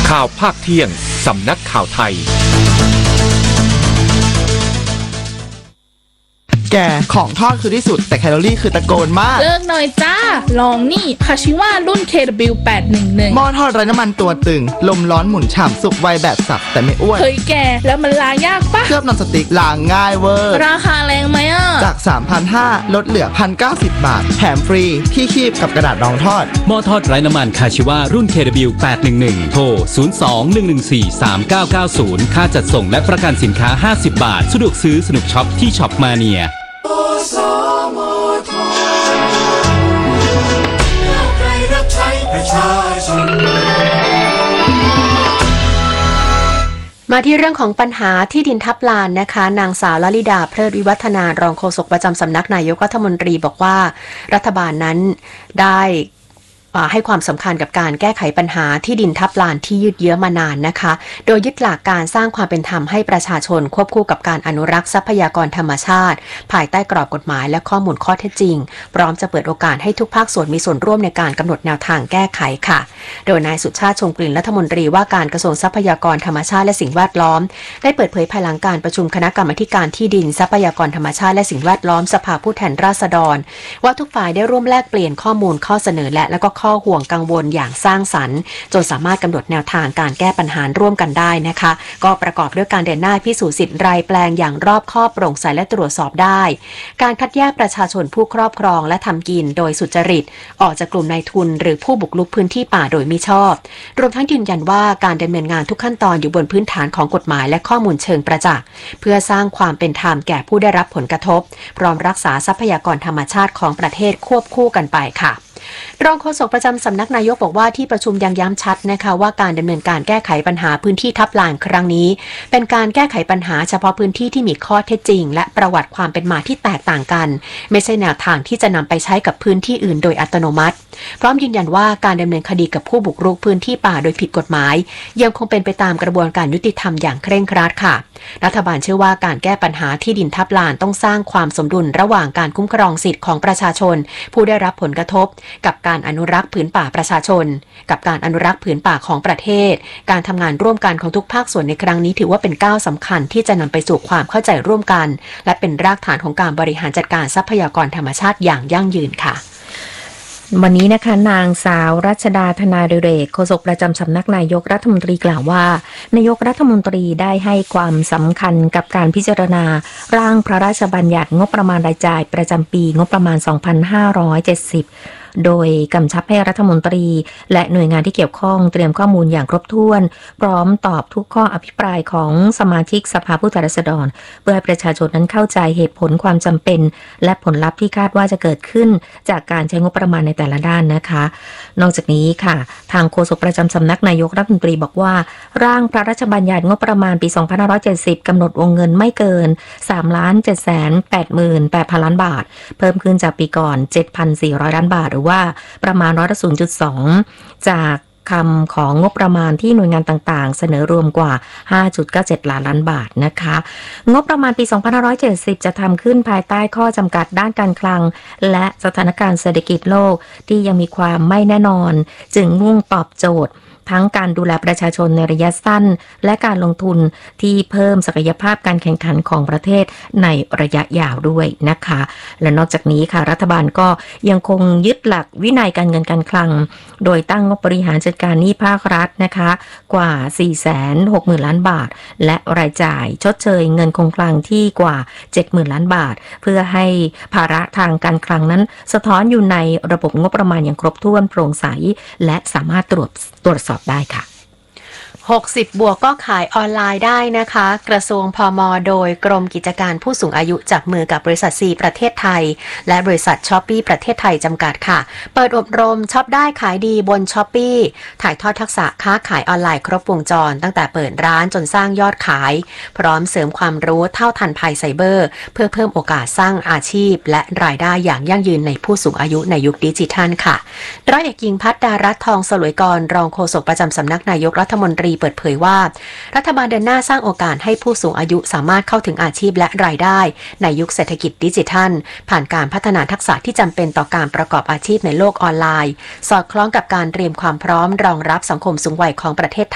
ข่าวภาคเที่ยงสำนักข่าวไทยแกของทอดคือที่สุดแต่แคลอรี่คือตะโกนมากเลิกหน่อยจ้าลองนี่คาชิวารุ่น KW811 หม้อทอดไร้น้ำมันตัวตึงลมร้อนหมุนฉ่ำสุกไวแบบสับแต่ไม่อ้วนเฮ้ยแกแล้วมันล้างยากปะเคลือบนอนสติ๊กล้างง่ายเวอร์ราคาแรงไหมอ่ะจาก 3,500 ลดเหลือ 1,090 บาทแถมฟรีที่คีบกับกระดาษรองทอดหม้อทอดไร้น้ำมันคาชิวารุ่น KW811 โทร 02-114-3990 ค่าจัดส่งและประกันสินค้า50 บาทสะดวกซื้อสนุกช็อปที่ช็อปมาเนียมาที่เรื่องของปัญหาที่ดินทับลานนะคะนางสาวลลิดาเพลิดวิวัฒนารองโฆษกประจำสำนักนายกรัฐมนตรีบอกว่ารัฐบาลนั้นได้ให้ความสำคัญกับการแก้ไขปัญหาที่ดินทับลานที่ยืดเยื้อมานานนะคะโดยยึดหลักการสร้างความเป็นธรรมให้ประชาชนควบคู่กับการอนุรักษ์ทรัพยากรธรรมชาติภายใต้กรอบกฎหมายและข้อมูลข้อเท็จจริงพร้อมจะเปิดโอกาสให้ทุกภาคส่วนมีส่วนร่วมในการกำหนดแนวทางแก้ไขค่ะโดยนายสุชาติชมกลิ่นรัฐมนตรีว่าการกระทรวงทรัพยากรธรรมชาติและสิ่งแวดล้อมได้เปิดเผยภายหลังการประชุมคณะกรรมาการที่ดินทรัพยากรธรรมชาติและสิ่งแวดล้อมสภาผู้แทนราษฎรว่าทุกฝ่ายได้ร่วมแลกเปลี่ยนข้อมูลข้อเสนอและก็ข้อห่วงกังวลอย่างสร้างสรรค์จนสามารถกำหนดแนวทางการแก้ปัญหาร่วมกันได้นะคะก็ประกอบด้วยการเดินหน้าพิสูจน์สิทธิ์รายแปลงอย่างรอบคอบโปร่งใสและตรวจสอบได้การคัดแยกประชาชนผู้ครอบครองและทำกินโดยสุจริตออกจากกลุ่มนายทุนหรือผู้บุกรุกพื้นที่ป่าโดยมิชอบรวมทั้งยืนยันว่าการดำเนินงานทุกขั้นตอนอยู่บนพื้นฐานของกฎหมายและข้อมูลเชิงประจักษ์เพื่อสร้างความเป็นธรรมแก่ผู้ได้รับผลกระทบพร้อมรักษาทรัพยากรธรรมชาติของประเทศควบคู่กันไปค่ะรองโฆษกประจำสำนักนายกบอกว่าที่ประชุมยังย้ำชัดนะคะว่าการดำเนินการแก้ไขปัญหาพื้นที่ทับลานครั้งนี้เป็นการแก้ไขปัญหาเฉพาะพื้นที่ที่มีข้อเท็จจริงและประวัติความเป็นมาที่แตกต่างกันไม่ใช่แนวทางที่จะนำไปใช้กับพื้นที่อื่นโดยอัตโนมัติพร้อมยืนยันว่าการดำเนินคดีกับผู้บุกรุกพื้นที่ป่าโดยผิดกฎหมายยังคงเป็นไปตามกระบวนการยุติธรรมอย่างเคร่งครัดค่ะรัฐบาลเชื่อว่าการแก้ปัญหาที่ดินทับลานต้องสร้างความสมดุลระหว่างการคุ้มครองสิทธิของประชาชนผู้ได้รับผลกระทบกับการอนุรักษ์ผืนป่าประชาชนกับการอนุรักษ์ผืนป่าของประเทศการทำงานร่วมกันของทุกภาคส่วนในครั้งนี้ถือว่าเป็นก้าวสำคัญที่จะนำไปสู่ความเข้าใจร่วมกันและเป็นรากฐานของการบริหารจัดการทรัพยากรธรรมชาติอย่างยั่งยืนค่ะวันนี้นะคะนางสาวรัชดาธนาดิเรกโฆษกประจำสำนักนายกรัฐมนตรีกล่าวว่านายกรัฐมนตรีได้ให้ความสำคัญกับการพิจารณาร่างพระราชบัญญัติงบประมาณรายจ่ายประจำปีงบประมาณ 2570โดยกำชับให้รัฐมนตรีและหน่วยงานที่เกี่ยวข้องเตรียมข้อมูลอย่างครบถ้วนพร้อมตอบทุกข้ออภิปรายของสมาชิกสภาผู้แทนราษฎรเพื่อให้ประชาชนนั้นเข้าใจเหตุผลความจำเป็นและผลลัพธ์ที่คาดว่าจะเกิดขึ้นจากการใช้งบประมาณในแต่ละด้านนะคะนอกจากนี้ค่ะทางโฆษกประจำสำนักนายกรัฐมนตรีบอกว่าร่างพระราชบัญญัติงบประมาณปี 2570 กำหนดวงเงินไม่เกิน 3,788,000 ล้านบาทเพิ่มขึ้นจากปีก่อน 7,400 ล้านบาทหรือว่าประมาณ0.2% จากคำของงบประมาณที่หน่วยงานต่างๆเสนอรวมกว่า 5.97 ล้านบาทนะคะงบประมาณปี 2570 จะทำขึ้นภายใต้ข้อจำกัดด้านการคลังและสถานการณ์เศรษฐกิจโลกที่ยังมีความไม่แน่นอนจึงมุ่งตอบโจทย์ทั้งการดูแลประชาชนในระยะสั้นและการลงทุนที่เพิ่มศักยภาพการแข่งขันของประเทศในระยะยาวด้วยนะคะและนอกจากนี้ค่ะรัฐบาลก็ยังคงยึดหลักวินัยการเงินการคลังโดยตั้งงบบริหารจัดการหนี้ภาครัฐนะคะกว่า 460,000 ล้านบาทและรายจ่ายชดเชยเงินคงคลังที่กว่า 70,000 ล้านบาทเพื่อให้ภาระทางการคลังนั้นสะท้อนอยู่ในระบบงบประมาณอย่างครบถ้วนโปร่งใสและสามารถตรวจสอบได้ค่ะ 60 บวกก็ขายออนไลน์ได้นะคะกระทรวงพม.โดยกรมกิจการผู้สูงอายุจับมือกับบริษัทซีประเทศไทยและบริษัทช้อปปี้ประเทศไทยจำกัดค่ะเปิดอบรมช็อปได้ขายดีบนช้อปปี้ถ่ายทอดทักษะค้าขายออนไลน์ครบวงจรตั้งแต่เปิดร้านจนสร้างยอดขายพร้อมเสริมความรู้เท่าทันภัยไซเบอร์เพื่อเพิ่มโอกาสสร้างอาชีพและรายได้อย่างยั่งยืนในผู้สูงอายุในยุคดิจิทัลค่ะร้อยเอกหญิงพัฒดารัตน์ทองสลวยกรรองโฆษกประจำสำนักนายกรัฐมนตรีเปิดเผยว่ารัฐบาลเดินหน้าสร้างโอกาสให้ผู้สูงอายุสามารถเข้าถึงอาชีพและรายได้ในยุคเศรษฐกิจดิจิทัลผ่านการพัฒนาทักษะที่จำเป็นต่อการประกอบอาชีพในโลกออนไลน์สอดคล้องกับการเตรียมความพร้อมรองรับสังคมสูงวัยของประเทศ